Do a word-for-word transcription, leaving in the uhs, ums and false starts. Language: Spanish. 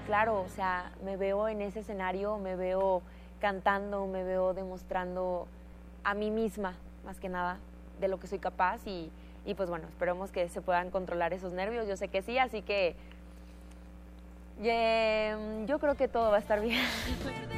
claro, o sea, me veo en ese escenario, me veo cantando, me veo demostrando a mí misma, más que nada, de lo que soy capaz y, y pues bueno, esperemos que se puedan controlar esos nervios, yo sé que sí, así que eh, yo creo que todo va a estar bien.